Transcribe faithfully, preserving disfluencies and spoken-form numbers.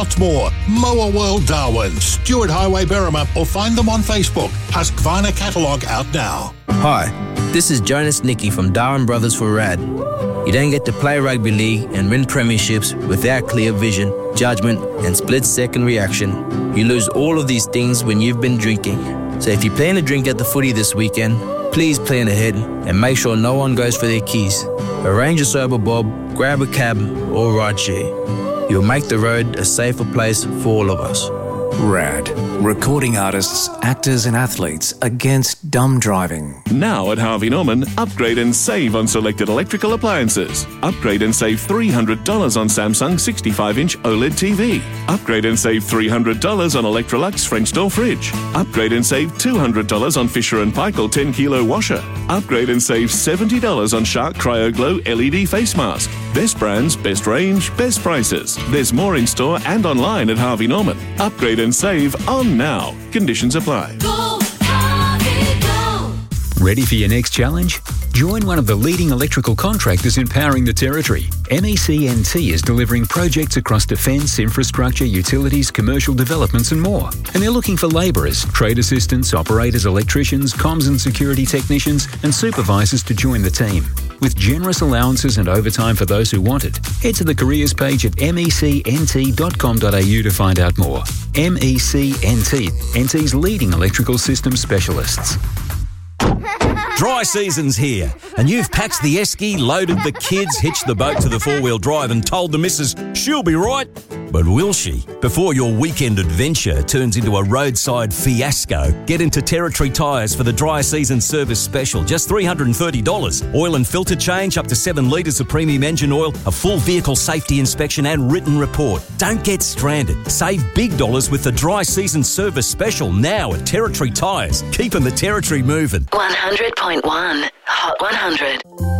Lots more. Mower World Darwin, Stewart Highway Berrima, or find them on Facebook. Husqvarna catalogue out now. Hi, this is Jonas Nicky from Darwin Brothers for Rad. You don't get to play rugby league and win premierships without clear vision, judgment and split-second reaction. You lose all of these things when you've been drinking. So if you plan to drink at the footy this weekend, please plan ahead and make sure no one goes for their keys. Arrange a sober bob, grab a cab or rideshare. You'll make the road a safer place for all of us. RAD. Recording artists, actors and athletes against dumb driving. Now at Harvey Norman, upgrade and save on selected electrical appliances. Upgrade and save three hundred dollars on Samsung sixty-five inch OLED T V. Upgrade and save three hundred dollars on Electrolux French door fridge. Upgrade and save two hundred dollars on Fisher and Paykel ten kilo washer. Upgrade and save seventy dollars on Shark Cryo Glow L E D face mask. Best brands, best range, best prices. There's more in store and online at Harvey Norman. Upgrade and save on now. Conditions apply. Go, Harvey, go. Ready for your next challenge? Join one of the leading electrical contractors empowering the Territory. M E C N T is delivering projects across defence, infrastructure, utilities, commercial developments and more. And they're looking for labourers, trade assistants, operators, electricians, comms and security technicians and supervisors to join the team. With generous allowances and overtime for those who want it, head to the careers page at m e c n t dot com dot a u to find out more. M E C N T, N T's leading electrical systems specialists. Dry season's here, and you've packed the esky, loaded the kids, hitched the boat to the four-wheel drive and told the missus she'll be right. But will she? Before your weekend adventure turns into a roadside fiasco, get into Territory Tyres for the dry season service special. Just three hundred thirty dollars. Oil and filter change, up to seven litres of premium engine oil, a full vehicle safety inspection and written report. Don't get stranded. Save big dollars with the dry season service special now at Territory Tyres. Keeping the Territory moving. one hundred point one Hot one hundred.